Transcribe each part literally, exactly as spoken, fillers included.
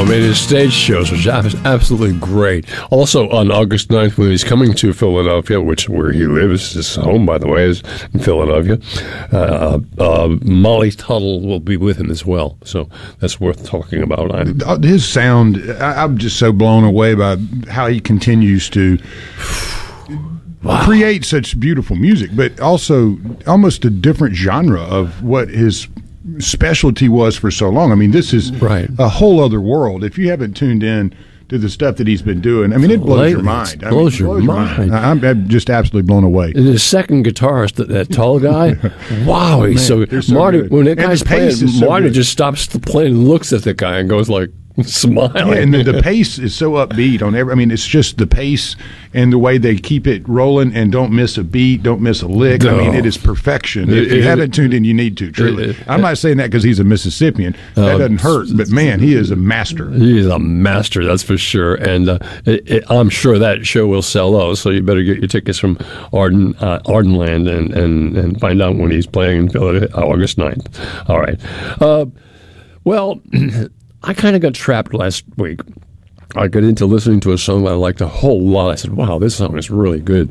mean, his stage shows are just absolutely great. Also, on August ninth, when he's coming to Philadelphia, which where he lives, his home, by the way, is in Philadelphia, uh, uh, Molly Tuttle will be with him as well. So that's worth talking about. I'm, his sound, I, I'm just so blown away by how he continues to wow. create such beautiful music, but also almost a different genre of what his specialty was for so long. I mean, this is right. a whole other world. If you haven't tuned in to the stuff that he's been doing, I mean, it blows Lately, your mind. It blows, I mean, it blows your, your mind. mind. I'm, I'm just absolutely blown away. And his second guitarist, that, that tall guy, wow, he's Man, so, so Marty. Good. When that guy's playing, so Marty good. just stops the playing and looks at the guy and goes like, smiling. Yeah, and the, the pace is so upbeat on every. I mean, it's just the pace and the way they keep it rolling and don't miss a beat, don't miss a lick. No. I mean, it is perfection. If you it, haven't tuned in, you need to. Truly, it, it, I'm not saying that because he's a Mississippian. That uh, doesn't hurt. But man, he is a master. He is a master, that's for sure. And uh, it, it, I'm sure that show will sell out. So you better get your tickets from Arden uh, Ardenland and, and and find out when he's playing in Philadelphia, August ninth. All right. Uh, well. I kind of got trapped last week. I got into listening to a song that I liked a whole lot. I said, wow, this song is really good.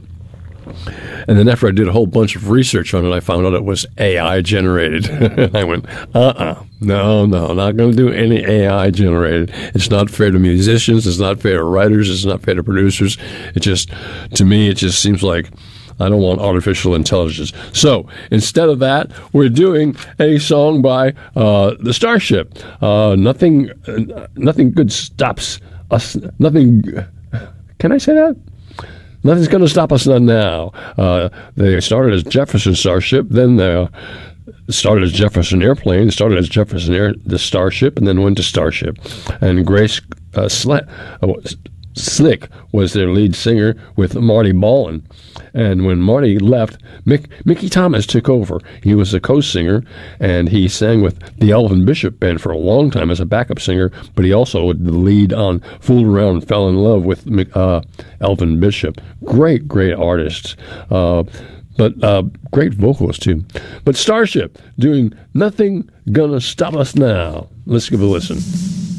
And then after I did a whole bunch of research on it, I found out it was A I generated. I went, uh-uh, no, no, not going to do any A I generated. It's not fair to musicians. It's not fair to writers. It's not fair to producers. It just, to me, it just seems like I don't want artificial intelligence. So instead of that, we're doing a song by uh, the Starship. Uh, nothing, uh, nothing good stops us. Nothing. Can I say that? Nothing's going to stop us now. Uh, they started as Jefferson Starship, then they started as Jefferson Airplane, started as Jefferson Air, the Starship, and then went to Starship. And Grace uh, Sle- uh, Slick was their lead singer with Marty Ballin. And when Marty left, Mick, Mickey Thomas took over. He was a co-singer, and he sang with the Elvin Bishop Band for a long time as a backup singer, but he also would lead on Fooled Around and Fell in Love with uh, Elvin Bishop. Great, great artists. Uh, but uh, great vocalists, too. But Starship doing Nothing Gonna Stop Us Now. Let's give it a listen.